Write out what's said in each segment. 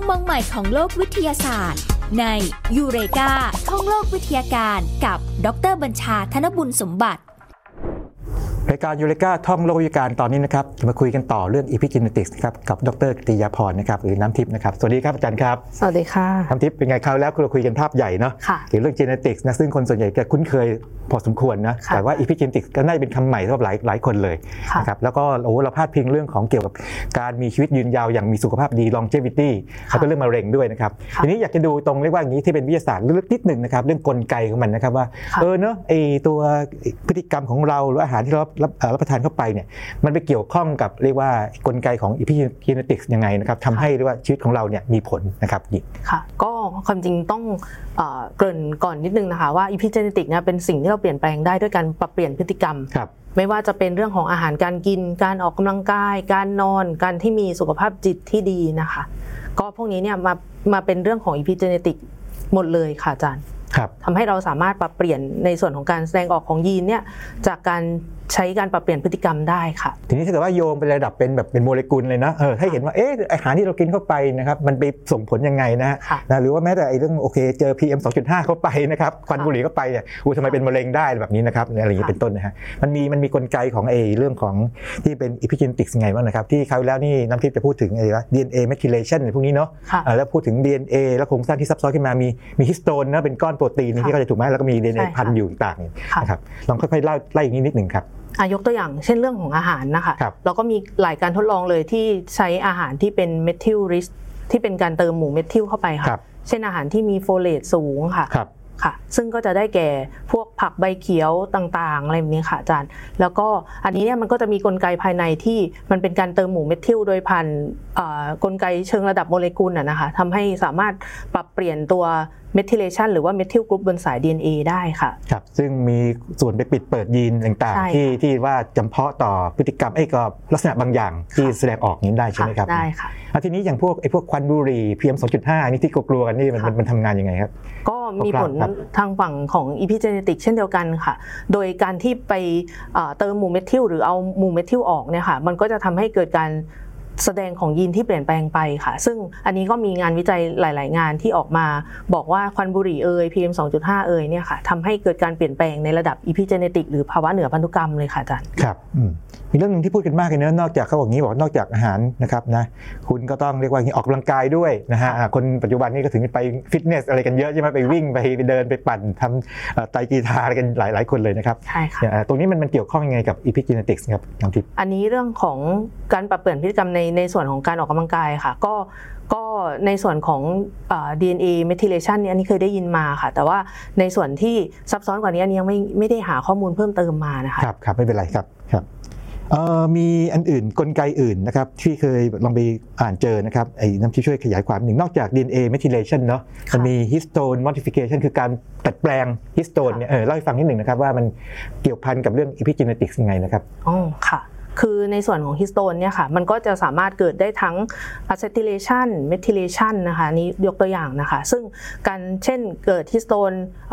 มองใหม่ของโลกวิทยาศาสตร์ในยูเรกาท่องโลกวิทยาการกับดร.บัญชา ธนบุญสมบัติรายการยูเรกาท่องโลกวิทยาการตอนนี้นะครับจะมาคุยกันต่อเรื่อง Epigenetics นะครับกับดร.กิติยาพรนะครับหรือน้ำทิพย์นะครับสวัสดีครับอาจารย์ครับสวัสดีค่ะน้ำทิพย์เป็นไงคราวแล้วเราคุยกันภาพใหญ่เนาะเกี่ยวกับเรื่อง Genetics นะซึ่งคนส่วนใหญ่จะคุ้นเคยพอสมควรนะแต่ว่า Epigenetics ก็น่าจะเป็นคำใหม่สำหรับหลายคนเลยนะครับแล้วก็เราพาดพิงเรื่องของเกี่ยวกับการมีชีวิตยืนยาวอย่างมีสุขภาพดี longevity แล้วก็เรื่องมะเร็งด้วยนะครับทีนี้อยากจะดูตรงเรียกว่าอย่างนี้ที่เป็นวิทยาศาสตร์ลึกนิดนึงนะครับเรื่องกลไกของมันนะครับว่าเนาะไอตัวพฤติกรรมของเราหรืออาหารที่เรารับประทานเข้าไปเนี่ยมันไปเกี่ยวข้องกับเรียกว่ากลไกของ Epigenetics ยังไงนะครับทำให้เรียกว่าชีวิตของเราเนี่ยมีผลนะครับค่ะก็ความจริงต้องเกริ่นก่อนนิดนึงนะคะว่า Epigenetics เนี่ยเป็นสิ่งที่เราเปลี่ยนแปลงได้ด้วยการปรับเปลี่ยนพฤติกรรมไม่ว่าจะเป็นเรื่องของอาหารการกินการออกกำลังกายการนอนการที่มีสุขภาพจิตที่ดีนะคะก็พวกนี้เนี่ยมาเป็นเรื่องของ Epigenetics หมดเลยค่ะอาจารย์ทำให้เราสามารถปรับเปลี่ยนในส่วนของการแสดงออกของยีนเนี่ยจากการใช้การปรับเปลี่ยนพฤติกรรมได้ค่ะทีนี้ถ้าเกิดว่าโยงไประดับเป็นโมเลกุลเลยนะให้เห็นว่าอาหารที่เรากินเข้าไปนะครับมันไปส่งผลยังไงนะหรือว่าแม้แต่ไอ้เรื่องโอเคเจอ PM 2.5 เข้าไปนะครับควันบุหรี่เข้าไปเนี่ยทำไมเป็นมะเร็งได้แบบนี้นะครับอะไรอย่างนี้เป็นต้นนะฮะมันมีกลไกของเรื่องของที่เป็น Epigenetics ไงบ้างนะครับที่คราวแล้วนี่น้ำทิพย์จะพูดถึงอะไรวะ DNA methylation พวกนี้เนาะแล้วพูดถึง DNA แล้วโครงสร้างที่ซับซ้อนขึ้นมามีฮิสโตนนะเป็นก้อนโปรตีนที่เขาจะถูกไหมแล้วก็มี DNA พันอยู่ต่างๆนะครับลองค่อยๆไล่อย่างนี้นิดนึงครับยกตัวอย่างเช่นเรื่องของอาหารนะคะเราก็มีหลายการทดลองเลยที่ใช้อาหารที่เป็นเมทิลริชที่เป็นการเติมหมู่เมทิลเข้าไปค่ะเช่นอาหารที่มีโฟเลตสูงค่ะซึ่งก็จะได้แก่พวกผักใบเขียวต่างๆอะไรแบบนี้ค่ะอาจารย์แล้วก็อันนี้เนี่ยมันก็จะมีกลไกภายในที่มันเป็นการเติมหมู่เมทิลโดยผ่านกลไกเชิงระดับโมเลกุลนะคะทำให้สามารถปรับเปลี่ยนตัวเมทิเลชันหรือว่าเมทิลกรุ๊ปบนสาย DNA ได้ค่ะครับซึ่งมีส่วนไปปิดเปิดยีนต่างๆที่ว่าจำเพาะต่อพฤติกรรมก็ลักษณะบางอย่างที่แสดงออกนี้ได้ใช่ไหมครับได้ค่ะทีนี้อย่างพวกควันบุหรี่ PM 2.5 นี่ที่กลัวกันนี่มันทำงานยังไงครับก็มีผลทางฝั่งของ Epigenetics เช่นเดียวกันค่ะโดยการที่ไปเติมหมู่เมทิลหรือเอาหมู่เมทิลออกเนี่ยค่ะมันก็จะทำให้เกิดการแสดงของยีนที่เปลี่ยนแปลงไปค่ะซึ่งอันนี้ก็มีงานวิจัยหลายๆงานที่ออกมาบอกว่าควันบุหรี่PM 2.5 เนี่ยค่ะทำให้เกิดการเปลี่ยนแปลงในระดับ Epigenetics หรือภาวะเหนือพันธุกรรมเลยค่ะอาจารย์ครับมีเรื่องนึงที่พูดกันมากเลยนะนอกจากเขาบอกงี้บอกนอกจากอาหารนะครับนะคุณก็ต้องเรียกว่าออกกำลังกายด้วยนะฮะคนปัจจุบันนี้ก็ถึงไปฟิตเนสอะไรกันเยอะใช่ไหมไปวิ่งไปเดินไปปั่นทำไตรกีฬาอะไรกันหลายคนเลยนะครับใช่ค่ะตรงนี้มันเกี่ยวข้องยังไงกับ Epigenetics ครับน้ำทิพย์อันนี้เรื่องของการปรับเปลี่ยนพฤติกรรมในส่วนของการออกกำลังกายค่ะก็ในส่วนของDNA methylation เนี่ยอันนี้เคยได้ยินมาค่ะแต่ว่าในส่วนที่ซับซ้อนกว่านี้อันนี้ยังไม่ได้หาข้อมูลเพิ่มเติมมานะคะครับไม่เป็นไรครับมีอันอื่นกลไกอื่นนะครับที่เคยลองไปอ่านเจอนะครับน้ำที่ช่วยขยายความหนึ่งนอกจาก DNA methylation เนาะมันมี histone modification คือการตัดแปลง histone เนี่ยเล่าให้ฟังนิดหนึ่งนะครับว่ามันเกี่ยวพันกับเรื่อง epigenetics ยังไงนะครับค่ะคือในส่วนของฮิสโตนเนี่ยค่ะมันก็จะสามารถเกิดได้ทั้ง acetylation methylation นะคะนี้ยกตัวอย่างนะคะซึ่งการเช่นเกิดฮิสโตน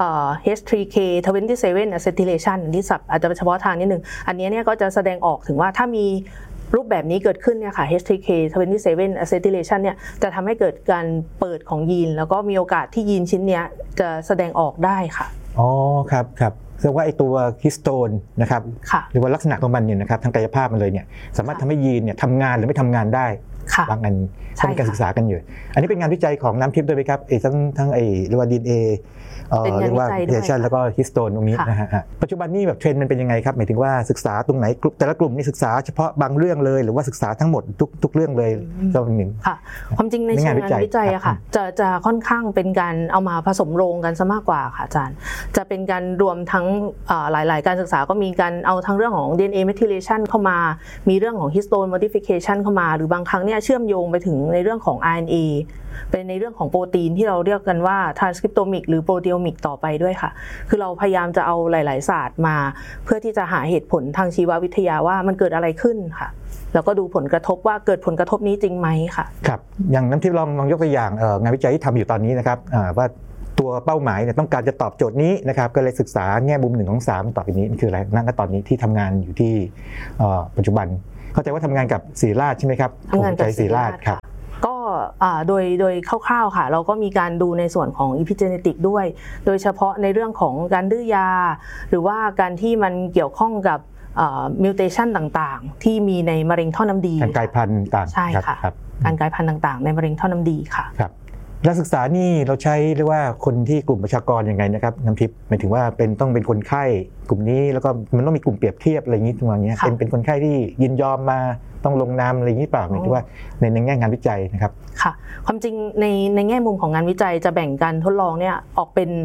H3K27 acetylation ที่ศัพท์อาจจะเฉพาะทางนิดนึงอันนี้เนี่ยก็จะแสดงออกถึงว่าถ้ามีรูปแบบนี้เกิดขึ้นเนี่ยค่ะ H3K27 acetylation เนี่ยจะทำให้เกิดการเปิดของยีนแล้วก็มีโอกาสที่ยีนชิ้นเนี้ยจะแสดงออกได้ค่ะครับแสดงว่าไอ้ตัวฮิสโตนนะครับหรือว่าลักษณะของมันเนี่ยนะครับทางกายภาพมันเลยเนี่ยสามารถทำให้ยีนเนี่ยทำงานหรือไม่ทำงานได้บางอันก็มีการศึกษากันอยู่อันนี้เป็นงานวิจัยของน้ำทิพย์ด้วยไหมครับทั้งเรียกว่า DNA เรียกว่า methylation แล้วก็ฮิสโตนตรงนี้นะฮะปัจจุบันนี้แบบเทรนด์มันเป็นยังไงครับหมายถึงว่าศึกษาตรงไหนแต่ละกลุ่มนี่ศึกษาเฉพาะบางเรื่องเลยหรือว่าศึกษาทั้งหมดทุกเรื่องเลยก็หนึ่งค่ะความจริงในเชิงงานวิจัยอะค่ะจะค่อนข้างเป็นการเอามาผสมโรงกันซะมากกว่าค่ะอาจารย์จะเป็นการรวมทั้งหลายๆการศึกษาก็มีการเอาทั้งเรื่องของ DNA methylation เข้ามามีเรื่องของ histone modification เข้ามาหรือบางครั้งเนี่ยเชื่อมโยงไปถึงในเรื่องของ RNA เป็นในเรื่องของโปรตีนที่เราเรียกกันว่า transcriptomic หรือ proteomic ต่อไปด้วยค่ะคือเราพยายามจะเอาหลายๆศาสตร์มาเพื่อที่จะหาเหตุผลทางชีววิทยาว่ามันเกิดอะไรขึ้นค่ะแล้วก็ดูผลกระทบว่าเกิดผลกระทบนี้จริงไหมค่ะครับอย่างน้ำทิพย์ลองยกตัวอย่างงานวิจัยที่ทำอยู่ตอนนี้นะครับว่าตัวเป้าหมายเนี่ยต้องการจะตอบโจทย์นี้นะครับก็เลยศึกษาแง่มุม1 2 3ต่อไปนี้คืออะไรณตอนนี้ที่ทำงานอยู่ที่ปัจจุบันเข้าใจว่าทำงานกับศิริราชใช่ไหมครับทำงานกับศิริราชครับก็โดยคร่าวๆค่ะเราก็มีการดูในส่วนของ epigenetic ด้วยโดยเฉพาะในเรื่องของการดื้อยาหรือว่าการที่มันเกี่ยวข้องกับมิวเทชันต่างๆที่มีในมะเร็งท่อน้ำดีการกลายพันธุ์ต่างใช่ค่ะการกลายพันธุ์ต่างๆในมะเร็งท่อน้ำดีค่ะครับการศึกษานี่เราใช้เรียกว่าคนที่กลุ่มประชากรยังไงนะครับน้ำทิพย์หมายถึงว่าต้องเป็นคนไข้กลุ่มนี้แล้วก็มันต้องมีกลุ่มเปรียบเทียบอะไรอย่างนี้ประมาณนี้เป็นคนไข้ที่ยินยอมมาต้องลงนามอะไรอย่างนี้เปล่าหมายถึงว่าในแง่งานวิจัยนะครับค่ะความจริงในแง่มุมของงานวิจัยจะแบ่งการทดลองเนี่ยออกเป็น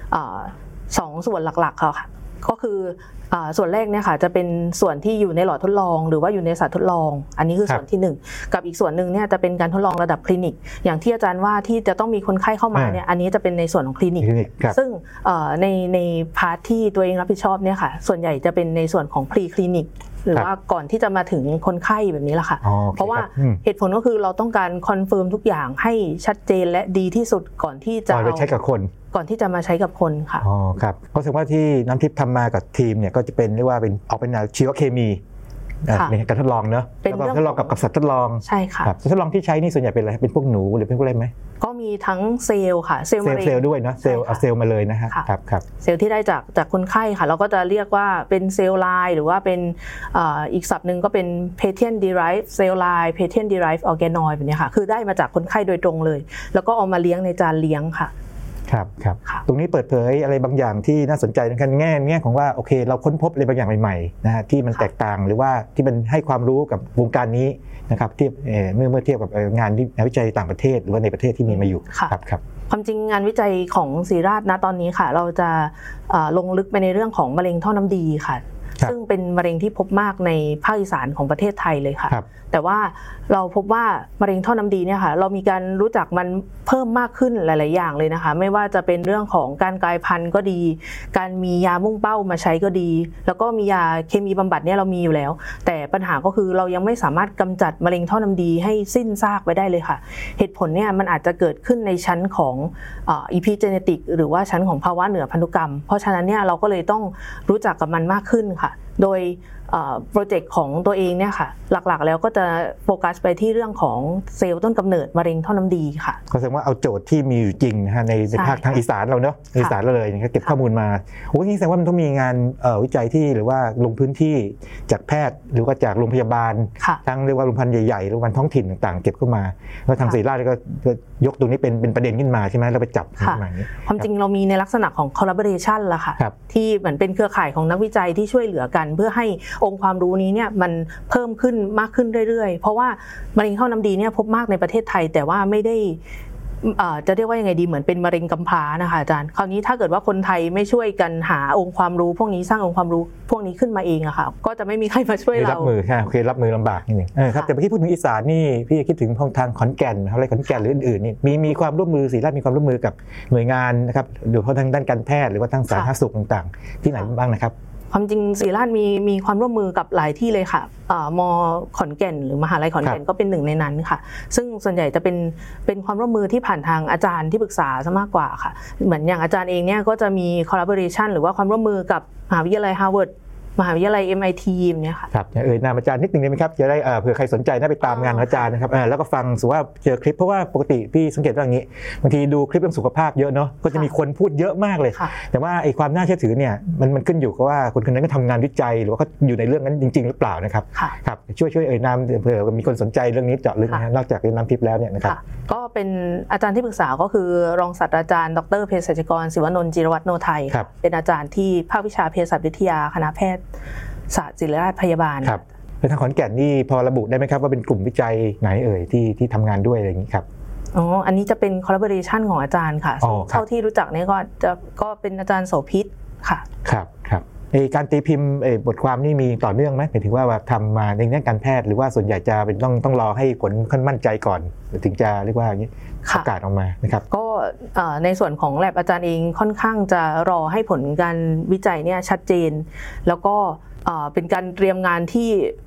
2 ส่วนหลักๆค่ะก็คือส่วนแรกเนี่ยค่ะจะเป็นส่วนที่อยู่ในหลอดทดลองหรือว่าอยู่ในสัตว์ทดลองอันนี้คือส่วนที่1กับอีกส่วนหนึ่งเนี่ยจะเป็นการทดลองระดับคลินิกอย่างที่อาจารย์ว่าที่จะต้องมีคนไข้เข้ามาเนี่ยอันนี้จะเป็นในส่วนของคลินิกซึ่งในพาร์ทที่ตัวเองรับผิดชอบเนี่ยค่ะส่วนใหญ่จะเป็นในส่วนของพรีคลินิกหรือว่าก่อนที่จะมาถึงคนไข้แบบนี้แหละค่ะเพราะว่าเหตุผลก็คือเราต้องการคอนเฟิร์มทุกอย่างให้ชัดเจนและดีที่สุดก่อนที่จะใช้กับคนก่อนที่จะมาใช้กับคนค่ะอ๋อครับเพราะแสดงว่าที่น้ำทิพย์ทำมากับทีมเนี่ยก็จะเป็นเรียกว่าเป็นออกเป็นชีวเคมีในการทดลองเนอะแล้วก็ทดลองกับสัตว์ทดลองใช่ค่ะสัตว์ทดลองที่ใช้นี่ส่วนใหญ่เป็นอะไรเป็นพวกหนูหรือเป็นพวกอะไรไหมก็มีทั้งเซลล์ค่ะเซลล์ด้วยนะเซลล์เอาเซลล์มาเลยนะฮะครับเซลล์ที่ได้จากคนไข้ค่ะเราก็จะเรียกว่าเป็นเซลล์ไลน์หรือว่าเป็นอีกศัพท์หนึ่งก็เป็น patient derived cell line patient derived organoid แบบนี้ค่ะคือได้มาจากคนไข้โดยตรงเลยแล้วก็เอามาเลี้ยงในจานเลี้ยงค่ะครับตรงนี้เปิดเผยอะไรบางอย่างที่น่าสนใจในการแง่ของว่าโอเคเราค้นพบอะไรบางอย่างใหม่ๆนะฮะที่มันแตกต่างหรือว่าที่มันให้ความรู้กับวงการนี้นะครับที่เมื่อเทียบกับงานวิจัยต่างประเทศหรือว่าในประเทศที่มีมาอยู่ครับความจริงงานวิจัยของศิริราชณตอนนี้ค่ะเราจะลงลึกไปในเรื่องของมะเร็งท่อน้ำดีค่ะซึ่งเป็นมะเร็งที่พบมากในภาคอีสานของประเทศไทยเลยค่ะแต่ว่าเราพบว่ามะเร็งท่อน้ำดีเนี่ยค่ะเรามีการรู้จักมันเพิ่มมากขึ้นหลายๆอย่างเลยนะคะไม่ว่าจะเป็นเรื่องของการกลายพันธุ์ก็ดีการมียามุ่งเป้ามาใช้ก็ดีแล้วก็มียาเคมีบำบัดเนี่ยเรามีอยู่แล้วแต่ปัญหาก็คือเรายังไม่สามารถกำจัดมะเร็งท่อน้ำดีให้สิ้นซากไปได้เลยค่ะเหตุผลเนี่ยมันอาจจะเกิดขึ้นในชั้นของepigenetic หรือว่าชั้นของภาวะเหนือพันธุกรรมเพราะฉะนั้นเนี่ยเราก็เลยต้องรู้จักกับมันมากขึ้นค่ะโดยโปรเจกต์ของตัวเองเนี่ยค่ะหลักๆแล้วก็จะโฟกัสไปที่เรื่องของเซลล์ต้นกำเนิดมะเร็งท่อน้ำดีค่ะก็แสดงว่าเอาโจทย์ที่มีอยู่จริงนะฮะในภาคทางอีสานเราเนาะอีสานเราเลยนะครับเก็บข้อมูลมาโอ้นี่แสดงว่ามันต้องมีงานวิจัยที่หรือว่าลงพื้นที่จากแพทย์หรือว่าจากโรงพยาบาลทั้งเรียกว่าโรงพยาบาลใหญ่ๆโรงพยาบาลท้องถิ่นต่างๆเก็บเข้ามาแล้วทางศิริราชก็ยกตรงนี้เป็นประเด็นขึ้นมาใช่ไหมแล้วไปจับขึ้นมาความจริงเรามีในลักษณะของ collaboration ล่ะค่ะที่เหมือนเป็นเครือข่ายของนักวิจัยที่ช่วยเหลือกันเพื่อให้องค์ความรู้นี้เนี่ยมันเพิ่มขึ้นมากขึ้นเรื่อยๆเพราะว่ามะเร็งท่อน้ำดีเนี่ยพบมากในประเทศไทยแต่ว่าไม่ได้จะเรียกว่ายังไงดีเหมือนเป็นมะเร็งกำพร้านะคะอาจารย์คราวนี้ถ้าเกิดว่าคนไทยไม่ช่วยกันหาองค์ความรู้พวกนี้สร้างองค์ความรู้พวกนี้ขึ้นมาเองอะค่ะก็จะไม่มีใครมาช่วยเรารับมือค่ะโอเครับมือลำบากนิดนึงครับแต่เมื่อกี้พูดถึงอีสานนี่พี่คิดถึงทางขอนแก่นอะไรขอนแก่นหรืออื่นๆนี่มีความร่วมมือศิริราชมีความร่วมมือกับหน่วยงานนะครับโดยเฉพาะทางด้านการแพทย์หรือว่าทางสาธารณสุขต่างๆที่ไหนบ้างนะครับความจริงศิริราชมีความร่วมมือกับหลายที่เลยค่ะม.ขอนแก่นหรือมหาลัยขอนแก่นก็เป็นหนึ่งในนั้นค่ะซึ่งส่วนใหญ่จะเป็นความร่วมมือที่ผ่านทางอาจารย์ที่ปรึกษาซะมากกว่าค่ะเหมือนอย่างอาจารย์เองเนี่ยก็จะมี collaboration หรือว่าความร่วมมือกับมหาวิทยาลัยฮาร์วาร์ดมหาวิทยาลัย MIT เนี่ยค่ะครับนามอาจารย์นิดนึงได้ไหมครับจะได้เผื่อใครสนใจน่าไปตามงานอาจารย์นะครับแล้วก็ฟังสุว่าเจอคลิปเพราะว่าปกติพี่สังเกตว่าอย่างนี้บางทีดูคลิปเรื่องสุขภาพเยอะเนาะก็จะมีคนพูดเยอะมากเลยแต่ว่าไอ้ความน่าเชื่อถือเนี่ยมันขึ้นอยู่กับว่าคนคนนั้นก็ทำงานวิจัยหรือว่าเขาอยู่ในเรื่องนั้นจริงๆหรือเปล่านะครับครับช่วยนามเผื่อมีคนสนใจเรื่องนี้เจาะลึกนะนอกจากนามทิพย์แล้วเนี่ยนะครับก็เป็นอาจารย์ที่ปรึกษาก็คือรองศาสตราจารย์ดร.เภสัชกรศิวนนท์จิรวัฒน์โนไทยเป็นอาจารย์ที่ภาควิชาเภสัชวิทยาคณะแพทย์ศาสตร์ศิริราชพยาบาลครับแล้วทางขอนแก่นนี่พอระบุได้ไหมครับว่าเป็นกลุ่มวิจัยไหนที่ทำงานด้วยอะไรอย่างนี้ครับอันนี้จะเป็น collaboration ของอาจารย์ค่ะเท่าที่รู้จักเนี่ยก็เป็นอาจารย์โสภิตค่ะครับการตีพิมพ์บทความนี่มีต่อเนื่องไหมหมายถึงว่าทำมาในด้านการแพทย์หรือว่าส่วนใหญ่จะเป็นต้องรอให้ผลค่อนมั่นใจก่อนถึงจะเรียกว่าอย่างนี้ประกาศออกมานะครับก็ในส่วนของแลบอาจารย์เองค่อนข้างจะรอให้ผลการวิจัยเนี่ยชัดเจนแล้วก็เป็นการเตรียมงานที่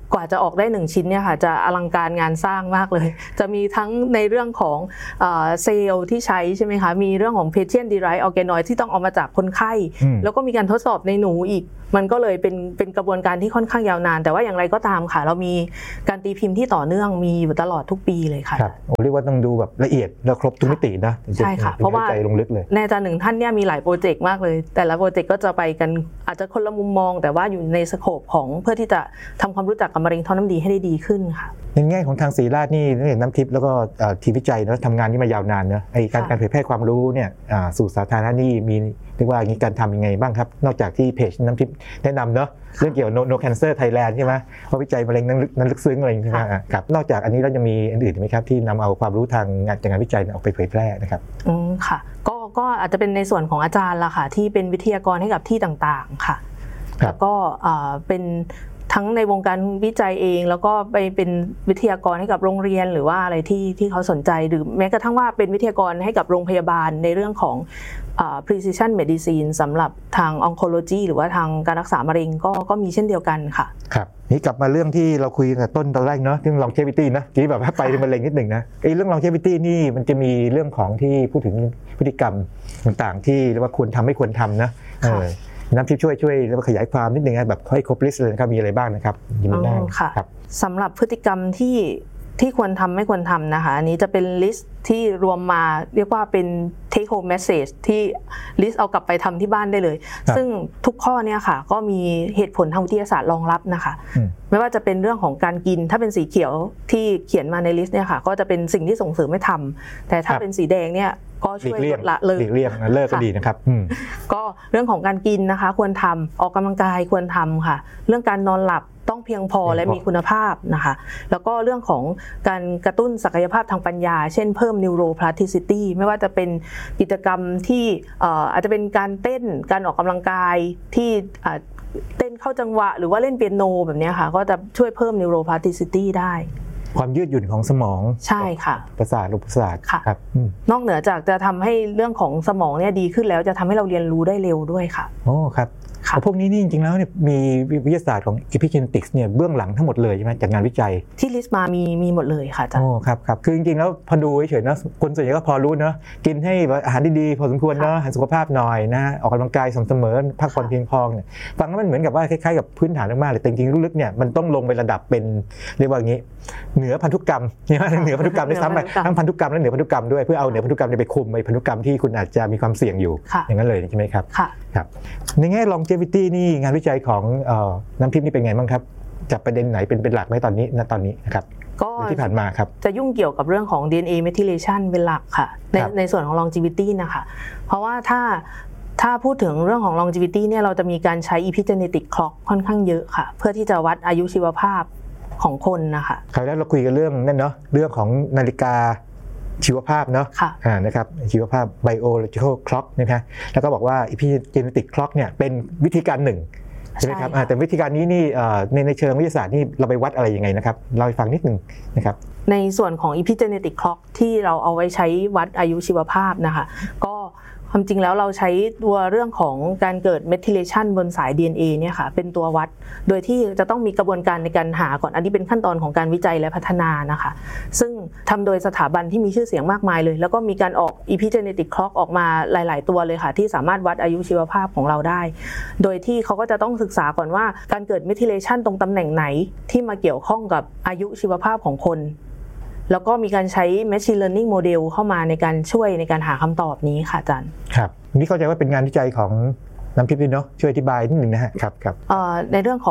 กว่าจะออกได้1ชิ้นเนี่ยค่ะจะอลังการงานสร้างมากเลยจะมีทั้งในเรื่องของเซลล์ที่ใช้ใช่ไหมคะมีเรื่องของ patient derived organoid ที่ต้องเอามาจากคนไข้แล้วก็มีการทดสอบในหนูอีกมันก็เลยเป็นกระบวนการที่ค่อนข้างยาวนานแต่ว่าอย่างไรก็ตามค่ะเรามีการตีพิมพ์ที่ต่อเนื่องมีอยู่ตลอดทุกปีเลยค่ะครับเรียกว่าต้องดูแบบละเอียดแล้วครบทุกมิตินะใช่ค่ะเพราะว่าใจลงลึกเลยในอาจารย์หนึ่งท่านเนี่ยมีหลายโปรเจกต์มากเลยแต่ละโปรเจกต์ก็จะไปกันอาจจะคนละมุมมองแต่ว่าอยู่ในสโคปของเพื่อที่จะทำความรู้จักกับมะเร็งท่อน้ำดีให้ได้ดีขึ้นค่ะในแง่ของทางศรีราชนี่น้ำทิพย์แล้วก็ทีมวิจัยนะทำงานนี้มายาวนานเนะไอ้การเผยแพร่ความรู้เนี่ยสู่สาธารณะนี่มีเรียกว่าอย่างนี้การทำยังไงบ้างครับนอกจากที่เพจน้ำทิพย์แนะนำเนาะเรื่องเกี่ยวกับ No Cancer Thailand ใช่ไหมเพราะวิจัยมะเร็งนั้นลึกซึ้งอะไรอย่างเงี้ยครับนอกจากอันนี้แล้วยังมีอันอื่นไหมครับที่นำเอาความรู้ทางงานวิจัยออกไปเผยแพร่นะครับค่ะก็อาจจะเป็นในส่วนของอาจารย์ละค่ะที่เป็นวิทยากรให้กับที่ต่างๆค่ะแล้วก็เป็นทั้งในวงการวิจัยเองแล้วก็ไปเป็นวิทยากรให้กับโรงเรียนหรือว่าอะไรที่เขาสนใจหรือแม้กระทั่งว่าเป็นวิทยากรให้กับโรงพยาบาลในเรื่องของprecision medicine สำหรับทาง oncology หรือว่าทางการรักษามะเร็งก็มีเช่นเดียวกันค่ะครับนี่กลับมาเรื่องที่เราคุยกันต้นตอนแรกเนาะเรื่อง longevity นะที่แบบไปถึงมะเร็งนิดหนึ่งนะเรื่อง longevity นี่มันจะมีเรื่องของที่พูดถึงพฤติกรรมต่างๆที่เรียกว่าควรทำไม่ควรทำนะน้ำทิพย์ช่วยแล้วขยายความนิดนึงนะแบบให้ครบลิสต์เลยนะครับมีอะไรบ้างนะครับยินดีมากครับสำหรับพฤติกรรมที่ควรทำไม่ควรทำนะคะอันนี้จะเป็นลิสต์ที่รวมมาเรียกว่าเป็น take home message ที่ลิสต์เอากลับไปทำที่บ้านได้เลยซึ่งทุกข้อเนี่ยค่ะก็มีเหตุผลทางวิทยาศาสตร์รองรับนะคะไม่ว่าจะเป็นเรื่องของการกินถ้าเป็นสีเขียวที่เขียนมาในลิสต์เนี่ยค่ะก็จะเป็นสิ่งที่ส่งเสริมให้ทำแต่ถ้าเป็นสีแดงเนี่ยก็ช่วยลดละเลิกเลิกก็ดีนะครับก็เรื่องของการกินนะคะควรทำออกกำลังกายควรทำค่ะเรื่องการนอนหลับต้องเพียงพอและมีคุณภาพนะคะแล้วก็เรื่องของการกระตุ้นศักยภาพทางปัญญาเช่นเพิ่ม neuroplasticity ไม่ว่าจะเป็นกิจกรรมที่อาจจะเป็นการเต้นการออกกำลังกายที่เต้นเข้าจังหวะหรือว่าเล่นเปียโนแบบนี้ค่ะก็จะช่วยเพิ่ม neuroplasticity ได้ความยืดหยุ่นของสมองใช่ค่ะประสาทประสาทครับนอกเหนือจากจะทำให้เรื่องของสมองเนี่ยดีขึ้นแล้วจะทำให้เราเรียนรู้ได้เร็วด้วยค่ะโอ้ครับพวกนี้นี่จริงๆแล้วเนี่ยมีวิทยาศาสตร์ของ epigenetics เนี่ยเบื้องหลังทั้งหมดเลยใช่ไหมจากงานวิจัยที่ลิสต์มามีหมดเลยค่ะอาจารย์โอ้ครับคือจริงๆแล้วพอดูเฉยๆนะคนส่วนใหญ่ก็พอรู้นะกินให้อาหารดีๆพอสมควรนะอาหารสุขภาพหน่อยนะออกกำลังกายสม่ำเสมอพักผ่อนเพียงพอเนี่ยฟังแล้วมันเหมือนกับว่าคล้ายๆกับพื้นฐานมากๆเลยแต่จริงๆลึกๆเนี่ยมันต้องลงไประดับเป็นเรียกว่าอย่างนี้เหนือพันธุกรรมเนี่ยเหนือพันธุกรรมด้วยซ้ำไปทั้งพันธุกรรมและเหนือพันธุกรรมด้วยเพื่อเอาเหนือพันธุกรรมไปคุมไอ้พันธุกรรมที่คุณอาจจะมีความเสี่ยงอยู่อย่างนั้นเลยใช่ไหมครับครับในแง่ longevity นี่งานวิจัยของน้ำทิพย์นี่เป็นไงบ้างครับจับประเด็นไหนเป็นหลักไหมตอนนี้นะครับก็ที่ผ่านมาครับจะยุ่งเกี่ยวกับเรื่องของ DNA methylation เป็นหลักค่ะในส่วนของ longevity นะคะเพราะว่าถ้าพูดถึงเรื่องของ longevity เนี่ยเราจะมีการใช้ epigenetic clock ค่อนข้างเยอะค่ะเพื่อที่จะวัดอายุชีวภาพของคนนะคะคราวแรกเราคุยกันเรื่องนั่นเนาะเรื่องของนาฬิกาชีวภาพเนาะนะครับชีวภาพ biological clock นะครับแล้วก็บอกว่า epigenetic clock เนี่ยเป็นวิธีการหนึ่งใช่ไหมครับแต่วิธีการนี้นี่ในเชิงวิทยาศาสตร์นี่เราไปวัดอะไรยังไงนะครับเราไปฟังนิดนึงนะครับในส่วนของ epigenetic clock ที่เราเอาไว้ใช้วัดอายุชีวภาพนะคะก็ความจริงแล้วเราใช้ตัวเรื่องของการเกิด methylation บนสาย DNA เนี่ยค่ะเป็นตัววัดโดยที่จะต้องมีกระบวนการในการหาก่อนอันนี้เป็นขั้นตอนของการวิจัยและพัฒนานะคะซึ่งทำโดยสถาบันที่มีชื่อเสียงมากมายเลยแล้วก็มีการออก epigenetic clock ออกมาหลายๆตัวเลยค่ะที่สามารถวัดอายุชีวภาพของเราได้โดยที่เขาก็จะต้องศึกษาก่อนว่าการเกิด methylation ตรงตำแหน่งไหนที่มาเกี่ยวข้องกับอายุชีวภาพของคนแล้วก็มีการใช้ machine learning model เข้ามาในการช่วยในการหาคำตอบนี้ค่ะอาจารย์ครับนี่เข้าใจว่าเป็นงานวิจัยของน้ำทิพย์เนาะช่วยอธิบายนิดนึงนะฮะครับในเรื่องของ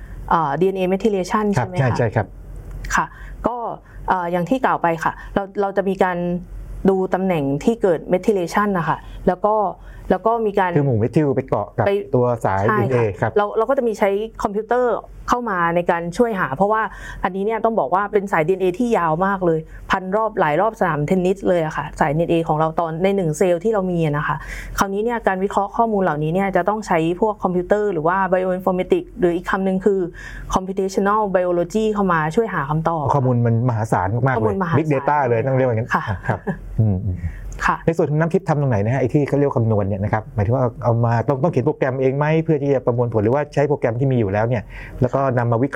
DNA methylation ใช่ไหมคะใช่ครับค่ะก็อย่างที่กล่าวไปค่ะเราจะมีการดูตำแหน่งที่เกิด methylation นะคะแล้วก็มีการคือหมู่เมทิลไปเกาะกับตัวสาย DNA ครับเราก็จะมีใช้คอมพิวเตอร์เข้ามาในการช่วยหาเพราะว่าอันนี้เนี่ยต้องบอกว่าเป็นสาย DNA ที่ยาวมากเลยพันรอบหลายรอบสนามเทนนิสเลยอะค่ะสาย DNA ของเราตอนใน1เซลล์ที่เรามีนะคะคราวนี้เนี่ยการวิเคราะห์ข้อมูลเหล่านี้เนี่ยจะต้องใช้พวกคอมพิวเตอร์หรือว่า bioinformatics หรืออีกคำหนึ่งคือ computational biology เข้ามาช่วยหาคำตอบข้อมูลมันมหาศาลมากๆเลย big data เลยต้องเรียกว่าอย่างนั้นครับในส่วนของน้ำทิพย์ทำตรงไหนนะฮะไอ้ที่เขาเรียกคำนวณเนี่ยนะครับหมายถึงว่าเอามาต้องเขียนโปรแกรมเองไหมเพื่อที่จะประมวลผลหรือว่าใช้โปรแกรมที่มีอยู่แล้วเนี่ยแล้วก็นำมาวิเคราะห์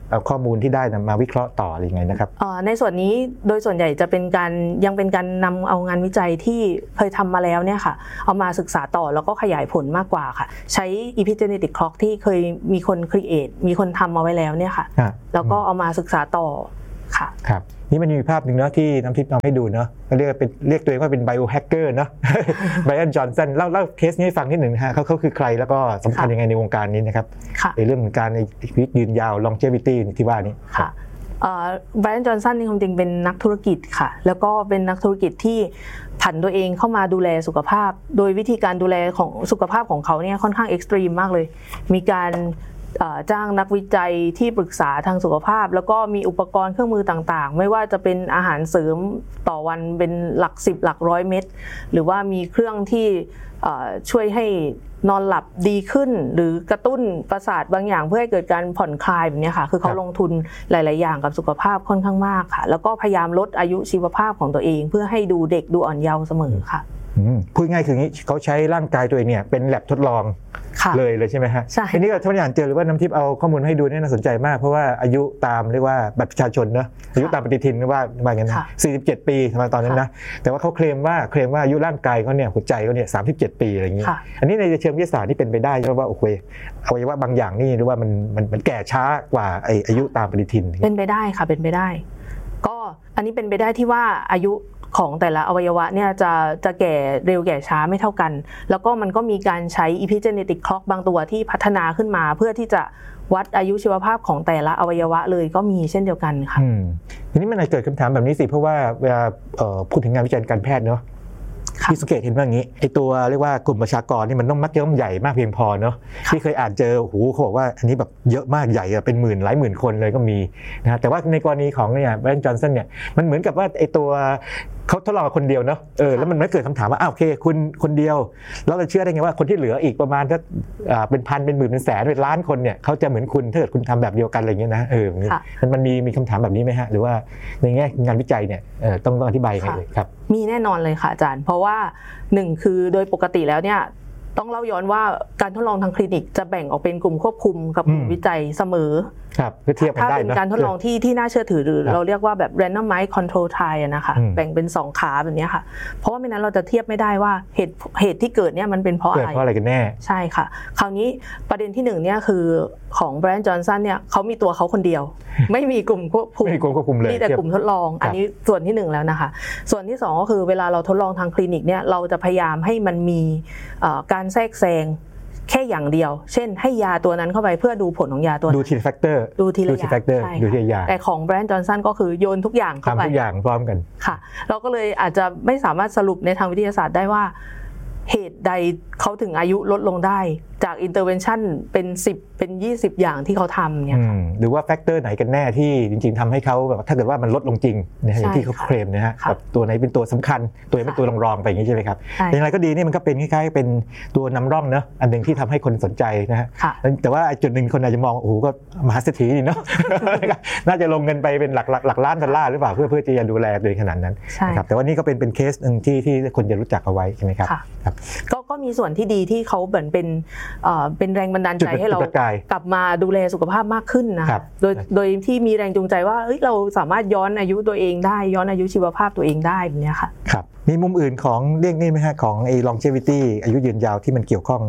เอาข้อมูลที่ได้มาวิเคราะห์ต่ออะไรยังไงนะครับในส่วนนี้โดยส่วนใหญ่จะเป็นการยังเป็นการนำเอางานวิจัยที่เคยทำมาแล้วเนี่ยค่ะเอามาศึกษาต่อแล้วก็ขยายผลมากกว่าค่ะใช้ epigenetic clock ที่เคยมีคน create มีคนทำมาไว้แล้วเนี่ยค่ะแล้วก็เอามาศึกษาต่อค่ะครับนี่มันมีภาพหนึ่งเนาะที่น้ำทิพย์เอาให้ดูเนาะเรียกตัวเองว่าเป็นไบโอแฮกเกอร์เนาะไบรอันจอห์นสันเล่าเคสนี้ให้ฟังนิดหนึ่งฮะเขาคือใครแล้วก็สำคัญยังไงในวงการนี้นะครับในเรื่องของการในชีวิตยืนยาว longevity ที่ว่านี้ค่ะไบรอันจอห์นสันนี่ความจริงเป็นนักธุรกิจค่ะแล้วก็เป็นนักธุรกิจที่ผันตัวเองเข้ามาดูแลสุขภาพโดยวิธีการดูแลของสุขภาพของเขาเนี่ยค่อนข้างเอ็กซ์ตรีมมากเลยมีการจ้างนักวิจัยที่ปรึกษาทางสุขภาพแล้วก็มีอุปกรณ์เครื่องมือต่างๆไม่ว่าจะเป็นอาหารเสริมต่อวันเป็นหลัก10หลักร้อยเม็ดหรือว่ามีเครื่องที่ช่วยให้นอนหลับดีขึ้นหรือกระตุ้นประสาทบางอย่างเพื่อให้เกิดการผ่อนคลายแบบนี้ค่ะคือเขาลงทุนหลายๆอย่างกับสุขภาพค่อนข้างมากค่ะแล้วก็พยายามลดอายุชีวภาพของตัวเองเพื่อให้ดูเด็กดูอ่อนเยาว์เสมอค่ะพูดง่ายคืองี้เขาใช้ร่างกายตัวเองเนี่ยเป็นแลบทดลองเลยใช่ไหมฮะใช่ทีนี้ก็ท่านอ่านเจอหรือว่าน้ำทิพย์เอาข้อมูลให้ดูนี่น่าสนใจมากเพราะว่าอายุตามเรียกว่าบัตรประชาชนเนอะอายุตามปฏิทินว่าอย่างนั้นนะ47 ปีมาตอนนั้นนะแต่ว่าเขาเคลมว่าอายุร่างกายเขาเนี่ยหัวใจเขาเนี่ย37 ปีอะไรอย่างนี้อันนี้ในเชิงวิทยาศาสตร์ที่เป็นไปได้ใช่ไหมว่าโอเคอวัยวะบางอย่างนี่หรือว่ามันแก่ช้ากว่าอายุตามปฏิทินเป็นไปได้ค่ะเป็นไปได้ก็อันนี้เป็นไปได้ที่ว่าอายุของแต่ละอวัยวะเนี่ยจะแก่เร็วแก่ช้าไม่เท่ากันแล้วก็มันก็มีการใช้ epigenetic clock บางตัวที่พัฒนาขึ้นมาเพื่อที่จะวัดอายุชีวภาพของแต่ละอวัยวะเลยก็มีเช่นเดียวกันค่ะทีนี้มันเกิดคำถามแบบนี้สิเพราะว่าเวลาพูดถึงงานวิจัยการแพทย์เนาะที่สังเกตเห็นว่าอย่างนี้ไอตัวเรียกว่ากลุ่มประชากรนี่มันมักจะต้องใหญ่มากเพียงพอเนาะที่เคยอ่านเจอโอ้โหเขาบอกว่าอันนี้แบบเยอะมากใหญ่เป็นหมื่นหลายหมื่นคนเลยก็มีนะแต่ว่าในกรณีของเนี่ยไบรอันจอห์นสันเนี่ยมันเหมือนกับว่าไอตัวเขาทดลองคนเดียวเนาะแล้วมันไม่เกิดคำถามว่าโอเคคุณคนเดียวแล้วเราเชื่อได้ไงว่าคนที่เหลืออีกประมาณถ้าเป็นพันเป็นหมื่นเป็นแสนเป็นล้านคนเนี่ยเขาจะเหมือนคุณถ้าเกิดคุณทำแบบเดียวกันอะไรเงี้ยนะมันมีคำถามแบบนี้ไหมฮะหรือว่าในแง่งานวิจัยเนี่ยต้องอธิบายยังไงเลยครับมีแน่นอนเลยค่ะอาจารย์เพราะว่า1คือโดยปกติแล้วเนี่ยต้องเล่าย้อนว่าการทดลองทางคลินิกจะแบ่งออกเป็นกลุ่มควบคุมกับกลุ่มวิจัยเสมอครับเพื่อเทียบกันได้นะถ้าเป็นการทดลองที่น่าเชื่อถือหรือเราเรียกว่าแบบ randomized control trial นะคะแบ่งเป็น2ขาแบบนี้ค่ะเพราะว่าไม่นั้นเราจะเทียบไม่ได้ว่าเหตุที่เกิดเนี่ยมันเป็นเพราะอะไรกันแน่ใช่ค่ะคราวนี้ประเด็นที่1เนี่ยคือของไบรอันจอห์นสันเนี่ยเขามีตัวเขาคนเดียวไม่มีกลุ่มควบคุมเลยมีแต่กลุ่มทดลองอันนี้ส่วนที่1แล้วนะคะส่วนที่2ก็คือเวลาเราทดลองทางคลินิกเนี่ยเราจะพยายามให้มันมีการแทรกแซงแค่อย่างเดียวเช่นให้ยาตัวนั้นเข้าไปเพื่อดูผลของยาตัวนั้นดูทีละแฟกเตอร์ดูทีละยาแต่ของไบรอันจอห์นสันก็คือโยนทุกอย่างเข้าไปทำทุกอย่างพร้อมกันค่ะเราก็เลยอาจจะไม่สามารถสรุปในทางวิทยาศาสตร์ได้ว่าเหตุใดเขาถึงอายุลดลงได้จากอินเตอร์เวนชั่นเป็น10เป็น20อย่างที่เขาทำเนี่ยหรือว่าแฟกเตอร์ไหนกันแน่ที่จริงๆทำให้เขาแบบถ้าเกิดว่ามันลดลงจริงนะอย่างที่เขาเคลมนะฮะแบบตัวไหนเป็นตัวสำคัญตัวไหนเป็นตัวรองๆไปอย่างนี้ใช่ไหมครับอย่างไรก็ดีนี่มันก็เป็นคล้ายๆเป็นตัวนำร่องเนอะอันหนึ่งที่ทำให้คนสนใจนะฮะแต่ว่าจุดหนึ่งคนอาจจะมองโอ้โหก็มหาเศรษฐีนี่เนาะน่าจะลงเงินไปเป็นหลักล้านดอลลาร์หรือเปล่าเพื่อที่จะดูแลโดยขนาดนั้นนะครับแต่ว่านี่ก็เป็นเคสนึงที่คนจะรู้จักเอาไว้ใช่ไหมครับก็มีส่วนที่ดีที่เขาเหมือนเป็นแรงบันดาลใจให้เรากลับมาดูแลสุขภาพมากขึ้นนะโดยที่มีแรงจูงใจว่าเราสามารถย้อนอายุตัวเองได้ย้อนอายุชีวภาพตัวเองได้แบบนี้ค่ะครับมีมุมอื่นของเรื่องนี้ไหมฮะของlongevity อายุยืนยาวที่มันเกี่ยวข้อง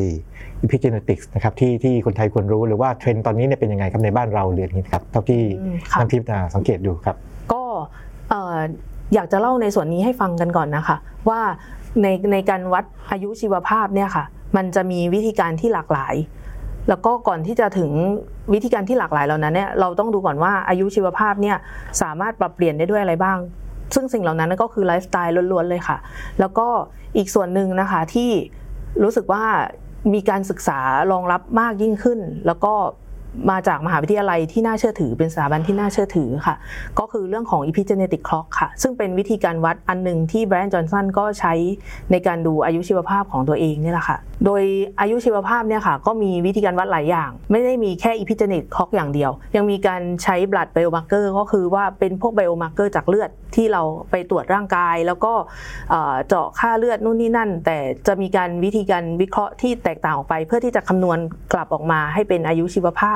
epigenetics นะครับที่คนไทยควรรู้หรือว่าเทรนด์ตอนนี้เนี่ยเป็นยังไงครับในบ้านเราเรื่องนี้ครับเท่าที่น้ำทิพย์สังเกตดูครับก็อยากจะเล่าในส่วนนี้ให้ฟังกันก่อนนะคะว่าในการวัดอายุชีวภาพเนี่ยค่ะมันจะมีวิธีการที่หลากหลายแล้วก็ก่อนที่จะถึงวิธีการที่หลากหลายเหล่านั้นเนี่ยเราต้องดูก่อนว่าอายุชีวภาพเนี่ยสามารถปรับเปลี่ยนได้ด้วยอะไรบ้างซึ่งสิ่งเหล่านั้นก็คือไลฟ์สไตล์ล้วนๆเลยค่ะแล้วก็อีกส่วนหนึ่งนะคะที่รู้สึกว่ามีการศึกษารองรับมากยิ่งขึ้นแล้วก็มาจากมหาวิทยาลัยที่น่าเชื่อถือเป็นสถาบันที่น่าเชื่อถือค่ะก็คือเรื่องของ epigenetic clock ค่ะซึ่งเป็นวิธีการวัดอันหนึ่งที่ไบรอันจอห์นสันก็ใช้ในการดูอายุชีวภาพของตัวเองนี่แหละค่ะโดยอายุชีวภาพเนี่ยค่ะก็มีวิธีการวัดหลายอย่างไม่ได้มีแค่ epigenetic clock อย่างเดียวยังมีการใช้ blood biomarker ก็คือว่าเป็นพวก biomarker จากเลือดที่เราไปตรวจร่างกายแล้วก็เจาะค่าเลือดนู่นนี่นั่นแต่จะมีการวิธีการวิเคราะห์ที่แตกต่างออกไปเพื่อที่จะคำนวณกลับออกมาให้เป็นอายุชีวภาพ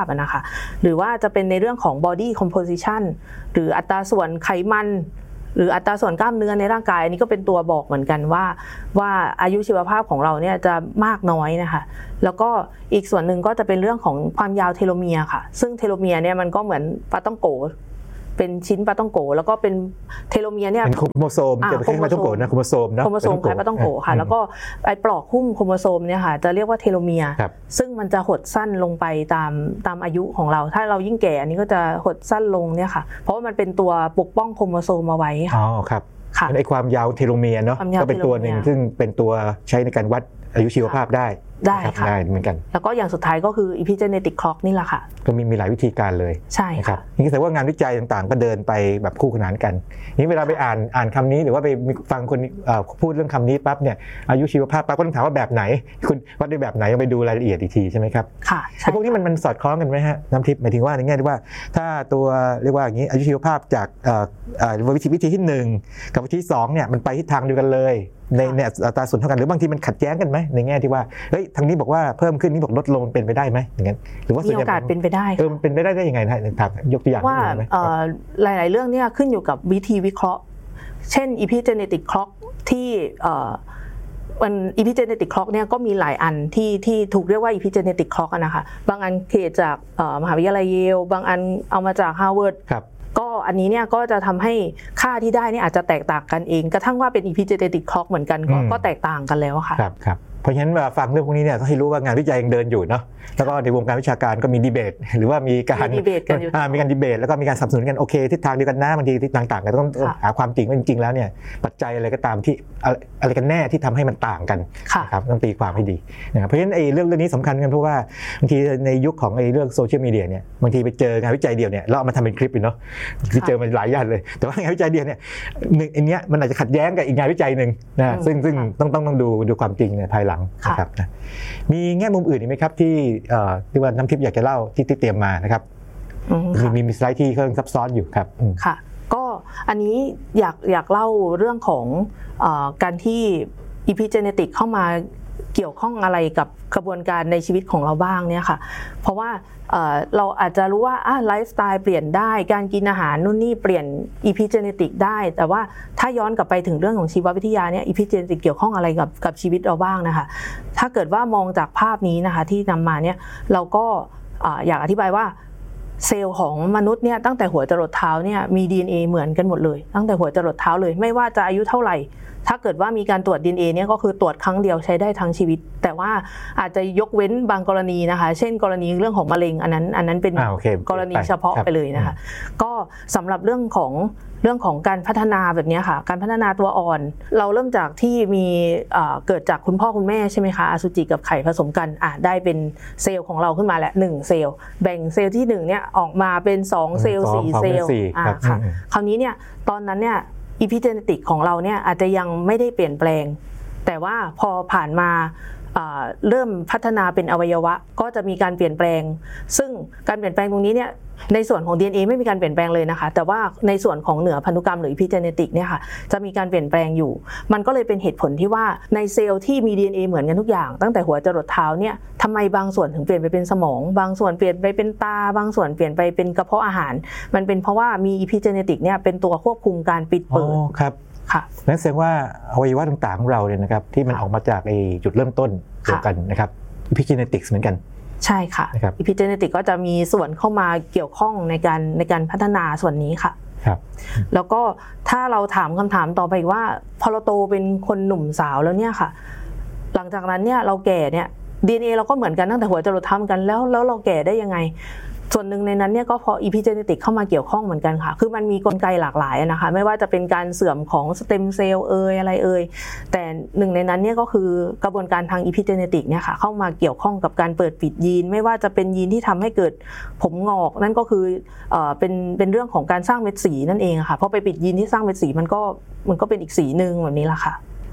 นะคะหรือว่าจะเป็นในเรื่องของ body composition หรืออัตราส่วนไขมันหรืออัตราส่วนกล้ามเนื้อในร่างกายอันนี้ก็เป็นตัวบอกเหมือนกันว่าอายุชีวภาพของเราเนี่ยจะมากน้อยนะคะแล้วก็อีกส่วนหนึ่งก็จะเป็นเรื่องของความยาวเทโลเมียร์ค่ะซึ่งเทโลเมียร์เนี่ยมันก็เหมือนปาต้องโกเป็นชิ้นปาต้องโกแล้วก็เป็นเทโลเมียร์เนี่ยเป็นโครโมโซมจะเป็นปาต้องโกนะโครโมโซมนะโครโมโซมคล้ายปาต้องโกค่ะแล้วก็ไอ้ปลอกหุ้มโครโมโซมเนี่ยค่ะจะเรียกว่าเทโลเมียร์ซึ่งมันจะหดสั้นลงไปตามอายุของเราถ้าเรายิ่งแก่อันนี้ก็จะหดสั้นลงเนี่ยค่ะเพราะว่ามันเป็นตัวปกป้องโครโมโซมเอาไว้ค่ะอ๋อครับไอ้ความยาวเทโลเมียร์เนาะก็เป็นตัวหนึ่งซึ่งเป็นตัวใช้ในการวัดอายุชีวภาพได้ค่ะได้เหมือนกันแล้วก็อย่างสุดท้ายก็คือ epigenetic clock นี่แหละค่ะก็มีหลายวิธีการเลยใช่ครับนี่แสดงว่างานวิจัยต่างๆก็เดินไปแบบคู่ขนานกันนี่เวลาไปอ่านคำนี้หรือว่าไปฟังคนพูดเรื่องคำนี้ปั๊บเนี่ยอายุชีวภาพปั๊บก็ต้องถามว่าแบบไหนคุณวัดได้แบบไหนไปดูรายละเอียดอีกทีใช่ไหมครับค่ะพวกนี้มันสอดคล้องกันไหมฮะน้ำทิพย์หมายถึงว่าในแง่ที่ว่าถ้าตัวเรียกว่าอย่างนี้อายุชีวภาพจากวิธีที่1กับวิธีที่2เนี่ยมันไปทิศทางเดียวกันเลยในอัตราส่วนเท่ากันหรือบางทีมันขัดแย้งกันไหมในแง่ที่ว่าเฮ้ยทางนี้บอกว่าเพิ่มขึ้นนี้บอกลดลงเป็นไปได้ไหมอย่างนั้นหรือว่ามีโอกาสเป็นไปได้เป็นไปได้ยังไงนะถามยกตัวอย่างว่าหลายๆเรื่องเนี่ยขึ้นอยู่กับวิธีวิเคราะห์เช่น epigenetic clock ที่มัน epigenetic clock เนี่ยก็มีหลายอันที่ถูกเรียกว่า epigenetic clock นะคะบางอันเกิดจากมหาวิทยาลัยเยลบางอันเอามาจาก Harvardก็อันนี้เนี่ยก็จะทำให้ค่าที่ได้นี่อาจจะแตกต่างกันเองกระทั่งว่าเป็น epigenetic clock เหมือนกันก็แตกต่างกันแล้วค่ะครับเพราะฉะนั้นฟังเรื่องพวกนี้เนี่ยต้องให้รู้ว่างานวิจัยยังเดินอยู่เนาะแล้วก็ในวงการวิชาการก็มีดีเบตหรือว่ามีการดีเบตกันอยู่มีการดีเบตแล้วก็มีการสนับสนุนกันโอเคทิศทางเดียวกันนะบางทีทิศทางต่างกันต้องหาความจริงว่าจริงๆแล้วเนี่ยปัจจัยอะไรก็ตามที่อะไรกันแน่ที่ทำให้มันต่างกันนะครับต้องตีความให้ดีนะครับเพราะฉะนั้นเรื่องนี้สำคัญกันเพราะว่าบางทีในยุคของเรื่องโซเชียลมีเดียเนี่ยบางทีไปเจองานวิจัยเดียวเนี่ยเราเอามาทำเป็นคลิปเนาะที่เจอมันหลายอย่างเลยแต่ว่างานวิจัยเดียวเนี่ยอันเนี้ยมันอาจจะขัดแย้งกับอีกงานวิจัยนึงนะซึ่งต้องดูความจริงในภายหลังนะครับมีแง่มุมอื่นอีกไหมครับที่ว่าน้ำทิพย์อยากจะเล่าที่เตรียมมานะครับมีสไลด์ที่เครื่องซับซ้อนอยู่ครับค่ะก็อันนี้อยากเล่าเรื่องของการที่ epigenetic เข้ามาเกี่ยวข้องอะไรกับกระบวนการในชีวิตของเราบ้างเนี่ยค่ะเพราะว่าเราอาจจะรู้ว่าไลฟ์สไตล์เปลี่ยนได้การกินอาหารนู่นนี่เปลี่ยน epigenetic ได้แต่ว่าถ้าย้อนกลับไปถึงเรื่องของชีววิทยาเนี่ย epigenetic เกี่ยวข้องอะไรกับชีวิตเราบ้างนะคะถ้าเกิดว่ามองจากภาพนี้นะคะที่นำมาเนี่ยเราก็อยากอธิบายว่าเซลล์ของมนุษย์เนี่ยตั้งแต่หัวจรดเท้าเนี่ยมี DNA เหมือนกันหมดเลยตั้งแต่หัวจรดเท้าเลยไม่ว่าจะอายุเท่าไหร่ถ้าเกิดว่ามีการตรวจ DNA เนี่ยก็คือตรวจครั้งเดียวใช้ได้ทั้งชีวิตแต่ว่าอาจจะยกเว้นบางกรณีนะคะเช่นกรณีเรื่องของมะเร็งอันนั้นเป็นกรณีเฉพาะไปเลยนะคะก็สำหรับเรื่องของการพัฒนาแบบนี้ค่ะการพัฒนาตัวอ่อนเราเริ่มจากที่มีเกิดจากคุณพ่อคุณแม่ใช่ไหมคะอสุจิกับไข่ผสมกันได้เป็นเซลล์ของเราขึ้นมาแล้ว1เซลล์แบ่งเซลล์ที่1เนี่ยออกมาเป็น2เซลล์4เซลล์ค่ะคราวนี้เนี่ยตอนนั้นเนี่ยepigenetic ของเราเนี่ยอาจจะยังไม่ได้เปลี่ยนแปลงแต่ว่าพอผ่านมาเริ่มพัฒนาเป็นอวัยวะก็จะมีการเปลี่ยนแปลงซึ่งการเปลี่ยนแปลงตรงนี้เนี่ยในส่วนของ DNA ไม่มีการเปลี่ยนแปลงเลยนะคะแต่ว่าในส่วนของเหนือพันธุกรรมหรือ epigenetic เนี่ยค่ะจะมีการเปลี่ยนแปลงอยู่มันก็เลยเป็นเหตุผลที่ว่าในเซลล์ที่มี DNA เหมือนกันทุกอย่างตั้งแต่หัวจรดเท้าเนี่ยทำไมบางส่วนถึงเปลี่ยนไปเป็นสมองบางส่วนเปลี่ยนไปเป็นตาบางส่วนเปลี่ยนไปเป็นกระเพาะอาหารมันเป็นเพราะว่ามี epigenetic เนี่ยเป็นตัวควบคุมการปิดเปิดครับนั่นแสดงว่าอวัยวะต่างๆของเราเนี่ยนะครับที่มันออกมาจากจุดเริ่มต้นเดียวกันนะครับ epigenetics เหมือนกันใช่ค่ะ epigenetic ก็จะมีส่วนเข้ามาเกี่ยวข้องในการพัฒนาส่วนนี้ค่ะแล้วก็ถ้าเราถามคำถามต่อไปว่าพอเราโตเป็นคนหนุ่มสาวแล้วเนี่ยค่ะหลังจากนั้นเนี่ยเราแก่เนี่ย DNA เราก็เหมือนกันตั้งแต่หัวจรดเท้ากันแล้วเราแก่ได้ยังไงส่วนหนึ่งในนั้นเนี่ยก็เพราะ epigenetic เข้ามาเกี่ยวข้องเหมือนกันค่ะคือมันมีกลไกหลากหลายนะคะไม่ว่าจะเป็นการเสื่อมของสเต็มเซลล์อะไรแต่หนึ่งในนั้นเนี่ยก็คือกระบวนการทาง epigenetic เนี่ยค่ะเข้ามาเกี่ยวข้องกับการเปิดปิดยีนไม่ว่าจะเป็นยีนที่ทำให้เกิดผมงอกนั่นก็คือเป็นเรื่องของการสร้างเม็ดสีนั่นเองค่ะพอไปปิดยีนที่สร้างเม็ดสีมันก็เป็นอีกสีนึงแบบนี้แหละค่ะ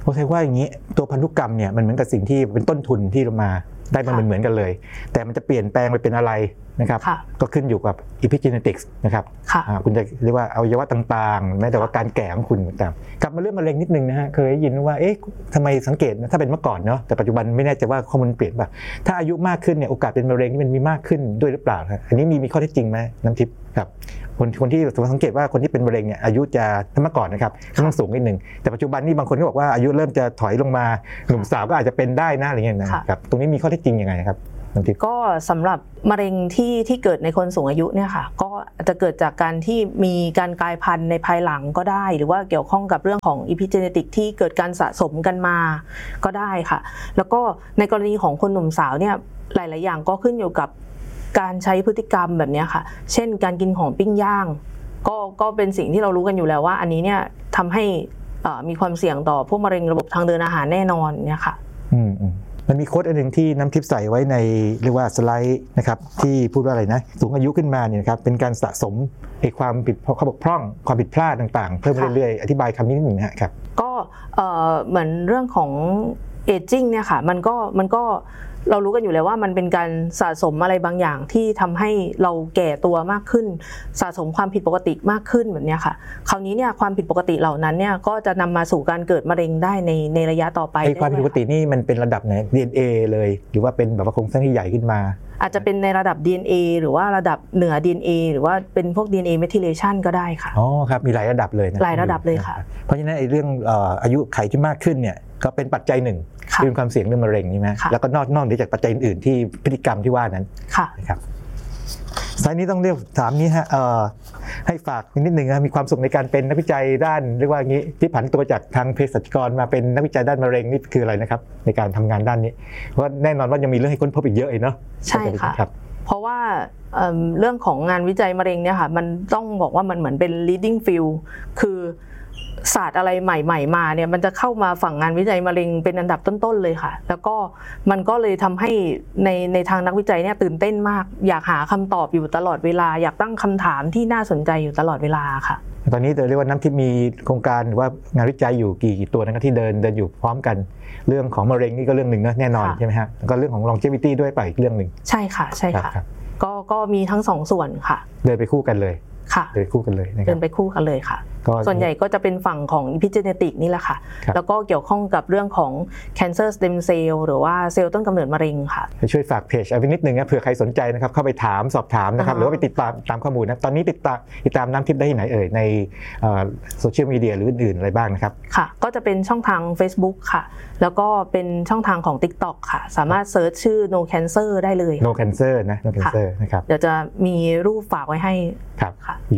ผมคิดว่าอย่างนี้ตัวพันธุกรรมเนี่ยมันเหมือนกับสิ่งที่เป็นต้นทุนที่เรามาได้มันเหมือนกันเลยแต่มันจะเปลี่ยนแปลงไปเป็นอะไรนะครับก็ขึ้นอยู่กับ epigenetics นะครับคุณจะเรียกว่าอวัยวะต่างๆแม้แต่ว่าการแก่ของคุณต่างกลับมาเรื่องมะเร็งนิดนึงนะฮะเคยได้ยินว่าเอ๊ะทำไมสังเกตถ้าเป็นเมื่อก่อนเนาะแต่ปัจจุบันไม่แน่ใจว่าข้อมูลเปลี่ยนป่ะถ้าอายุมากขึ้นเนี่ยโอกาสเป็นมะเร็งนี่มันมีมากขึ้นด้วยหรือเปล่าอันนี้มีข้อเท็จจริงไหมน้ำทิพย์ครับคนที่สังเกตว่าคนที่เป็นมะเร็งเนี่ยอายุจะเมื่อก่อนนะครับต้องสูงนิดนึงแต่ปัจจุบันนี่บางคนก็บอกว่าอายุเริ่มจะถอยลงมาหนุ่มสาวก็อาจจะเป็นได้นะอะไรเงี้ยนะครับตรงนี้มีข้อเท็จจริงยังไงครับก็สำหรับมะเร็งที่เกิดในคนสูงอายุเนี่ยค่ะก็จะเกิดจากการที่มีการกลายพันธุ์ในภายหลังก็ได้หรือว่าเกี่ยวข้องกับเรื่องของ epigenetic ที่เกิดการสะสมกันมาก็ได้ค่ะแล้วก็ในกรณีของคนหนุ่มสาวเนี่ยหลายๆอย่างก็ขึ้นอยู่กับการใช้พฤติกรรมแบบนี้ค่ะเช่นการกินของปิ้งย่างก็เป็นสิ่งที่เรารู้กันอยู่แล้วว่าอันนี้เนี่ยทำให้มีความเสี่ยงต่อพวกมะเร็งระบบทางเดินอาหารแน่นอนเนี่ยค่ะมันมีโค้ดอันหนึ่งที่น้ำทิพย์ใส่ไว้ในเรียกว่าสไลด์นะครับที่พูดว่าอะไรนะสูงอายุขึ้นมาเนี่ยครับเป็นการสะสมความผิดข้อบกพร่องความผิดพลาดต่างๆเพิ่มเรื่อยๆอธิบายคำนี้นิดหนึ่งนะครับก็เหมือนเรื่องของเอจจิ้งเนี่ยค่ะมันก็เรารู้กันอยู่แล้วว่ามันเป็นการสะสมอะไรบางอย่างที่ทำให้เราแก่ตัวมากขึ้นสะสมความผิดปกติมากขึ้นแบบนี้ค่ะคราวนี้เนี่ยความผิดปกติเหล่านั้นเนี่ยก็จะนำมาสู่การเกิดมะเร็งได้ในระยะต่อไปความผิดปกตินี่มันเป็นระดับไหน DNA เลยหรือว่าเป็นแบบว่าโครงสร้างที่ใหญ่ขึ้นมาอาจจะเป็นในระดับ DNA หรือว่าระดับเหนือ DNA หรือว่าเป็นพวก DNA methylation ก็ได้ค่ะอ๋อครับมีหลายระดับเลยนะหลายระดับเลยค่ะเพราะฉะนั้นไอ้เรื่องอายุไขที่มากขึ้นเนี่ยก็เป็นปัจจัยหนึ่งที่มีความเสี่ยงเรื่องมะเร็งใช่ไหมแล้วก็นอกเหนือจากปัจจัยอื่นๆที่พฤติกรรมที่ว่านั้นนะครับสายนี้ต้องเรียกถามนี้ฮะให้ฝากนิดนึงนะมีความสุขในการเป็นนักวิจัยด้านเรียกว่างี้ที่ผันตัวจากทางเภสัชกรมาเป็นนักวิจัยด้านมะเร็งนี่คืออะไรนะครับในการทำงานด้านนี้เพราะแน่นอนว่ายังมีเรื่องให้ค้นพบอีกเยอะเลยเนาะใช่ค่ะเพราะว่าเรื่องของงานวิจัยมะเร็งเนี่ยค่ะมันต้องบอกว่ามันเหมือนเป็น leading field คือศาสตร์อะไรใหม่ๆมาเนี่ยมันจะเข้ามาฝั่งงานวิจัยมะเร็งเป็นอันดับต้นๆเลยค่ะแล้วก็มันก็เลยทำให้ในทางนักวิจัยเนี่ยตื่นเต้นมากอยากหาคำตอบอยู่ตลอดเวลาอยากตั้งคำถามที่น่าสนใจอยู่ตลอดเวลาค่ะตอนนี้เรียกว่าน้ำทิพย์มีโครงการหรือว่างานวิจัยอยู่กี่ตัวนะครับที่เดินอยู่พร้อมกันเรื่องของมะเร็งนี่ก็เรื่องหนึ่งนะแน่นอนใช่ไหมฮะแล้วก็เรื่องของ longevity ด้วยไปอีกเรื่องหนึ่งใช่ค่ะใช่ค่ะก็มีทั้งสองส่วนค่ะเดินไปคู่กันเลยค่ะเดินคู่กันเลยเดินไปคู่กันเลยค่ะส่วนใหญ่ก็จะเป็นฝั่งของ epigenetic นี่แหละค่ะแล้วก็เกี่ยวข้องกับเรื่องของ cancer stem cell หรือว่าเซลล์ต้นกำเนิดมะเร็งค่ะช่วยฝากเพจเอาไว้นิดนึงนะเผื่อใครสนใจนะครับเข้าไปถามสอบถามนะครับหรือว่าไปติดตามข้อมูลนะตอนนี้ติดตามน้ำทิพย์ได้ที่ไหนในโซเชียลมีเดียหรืออื่นๆอะไรบ้างนะครับค่ะก็จะเป็นช่องทาง Facebook ค่ะแล้วก็เป็นช่องทางของ TikTok ค่ะสามารถเซิร์ชชื่อ No Cancer ได้เลย No Cancer นะ No Cancer นะครับเดี๋ยวจะมีรูปฝากไว้ให้ครับ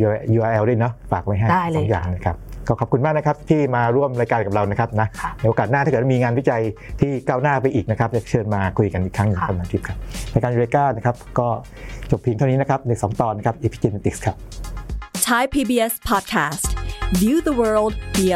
URL ด้วยเนาะฝากไว้ให้2อย่างนะครับก็ขอบคุณมากนะครับที่มาร่วมรายการกับเรานะครับนะในโอกาสหน้าถ้าเกิดมีงานวิจัยที่ก้าวหน้าไปอีกนะครับจะเชิญมาคุยกันอีกครั้งหนึ่งครับน้ำทิพย์ครับรายการยูเรกานะครับก็จบเพียงเท่านี้นะครับใน2ตอนนะครับ Epigenetics ครับ Thai PBS Podcast View the world via